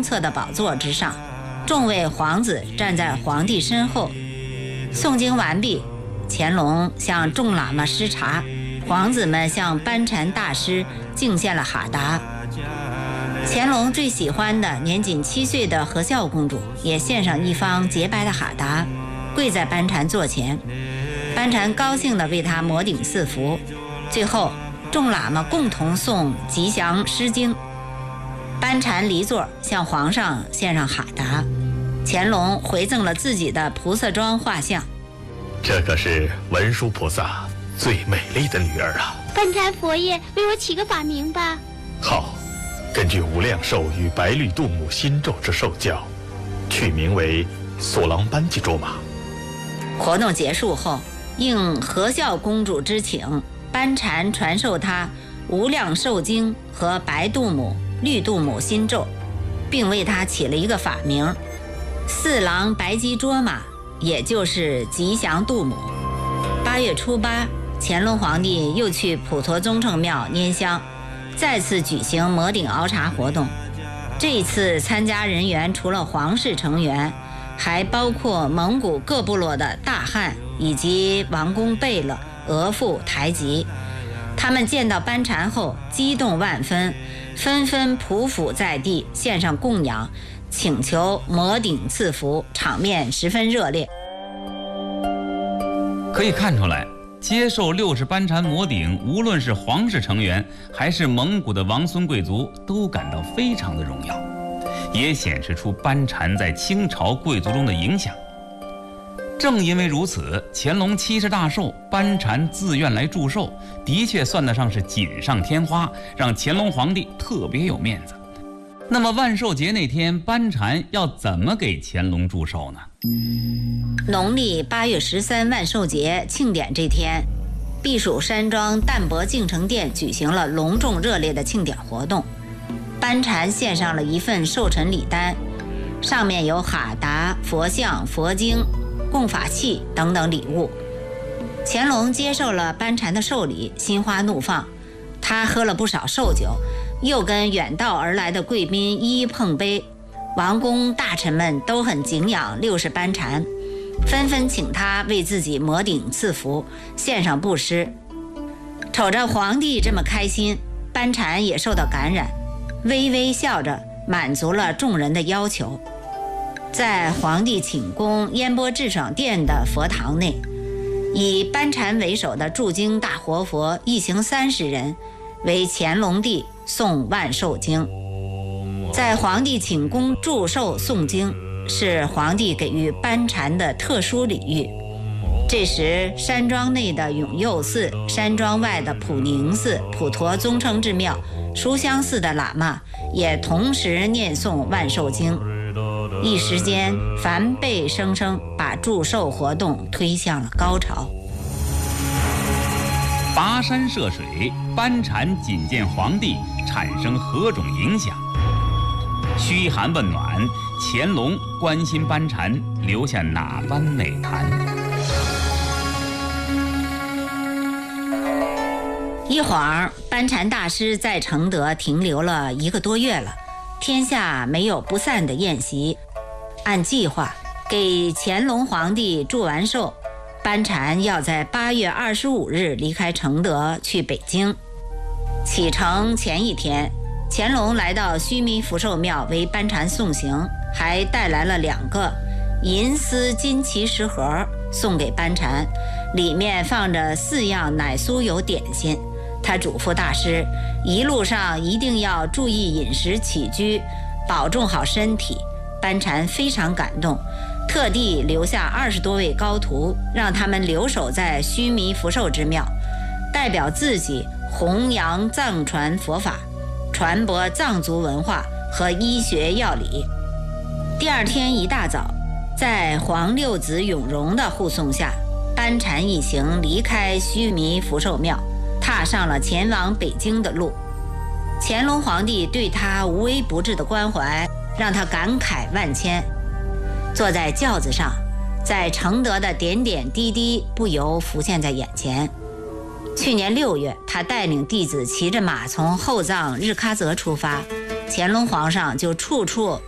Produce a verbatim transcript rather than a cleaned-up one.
东侧的宝座之上，众位皇子站在皇帝身后。诵经完毕，乾隆向众喇嘛施茶，皇子们向班禅大师敬献了哈达。乾隆最喜欢的年仅七岁的和孝公主也献上一方洁白的哈达，跪在班禅座前。班禅高兴地为他摩顶四伏。最后众喇嘛共同诵吉祥诗经。班禅离座向皇上献上哈达，乾隆回赠了自己的菩萨装画像。 这可是文殊菩萨最美丽的女儿啊！ 班禅佛爷，为我起个法名吧。 好，根据无量寿与白绿度母心咒之受教，取名为索朗班吉卓玛。 活动结束后，应和孝公主之请，班禅传授他无量寿经和白度母、绿度母心咒，并为他起了一个法名四郎白吉卓玛，也就是吉祥度母。八月初八，乾隆皇帝又去普陀宗正庙拈香，再次举行摩顶熬茶活动。这一次参加人员除了皇室成员，还包括蒙古各部落的大汉以及王公贝勒、额驸、台吉。他们见到班禅后激动万分，纷纷匍匐在地献上供养，请求摩顶赐福，场面十分热烈。 可以看出来，接受六世班禅摩顶，无论是皇室成员还是蒙古的王孙贵族，都感到非常的荣耀，也显示出班禅在清朝贵族中的影响。正因为如此，乾隆七十大寿，班禅自愿来祝寿，的确算得上是锦上添花，让乾隆皇帝特别有面子。那么万寿节那天，班禅要怎么给乾隆祝寿呢？ 农历八月十三万寿节庆典这天，避暑山庄淡泊敬诚殿举行了隆重热烈的庆典活动。班禅献上了一份寿辰礼单，上面有哈达、佛像、佛经、供法器等等礼物。乾隆接受了班禅的寿礼，心花怒放。他喝了不少寿酒，又跟远道而来的贵宾一一碰杯。王公大臣们都很敬仰六世班禅，纷纷请他为自己摩顶赐福，献上布施。瞅着皇帝这么开心，班禅也受到感染，微微笑着满足了众人的要求。在皇帝寝宫烟波智爽殿的佛堂内，以班禅为首的驻京大活佛一行三十人为乾隆帝诵万寿经。在皇帝寝宫祝寿诵经是皇帝给予班禅的特殊礼遇。这时山庄内的永佑寺、山庄外的普宁寺、普陀宗称制庙、书香寺的喇嘛也同时念诵万寿经，一时间梵贝声声，把祝寿活动推向了高潮。 跋山涉水，班禅觐见皇帝，产生何种影响？嘘寒问暖，乾隆关心班禅，留下哪般美谈？ 一晃儿，班禅大师在承德停留了一个多月了。天下没有不散的宴席，按计划给乾隆皇帝祝完寿，班禅要在八月二十五日离开承德去北京。启程前一天，乾隆来到须弥福寿庙为班禅送行，还带来了两个银丝金旗食盒送给班禅，里面放着四样奶酥油点心。他嘱咐大师，一路上一定要注意饮食起居，保重好身体。班禅非常感动，特地留下二十多位高徒，让他们留守在须弥福寿之庙，代表自己弘扬藏传佛法，传播藏族文化和医学药理。第二天一大早，在皇六子永荣的护送下，班禅一行离开须弥福寿庙，踏上了前往北京的路。乾隆皇帝对他无微不至的关怀，让他感慨万千。坐在轿子上，在承德的点点滴滴不由浮现在眼前。去年六月，他带领弟子骑着马从后藏日喀则出发，乾隆皇上就处处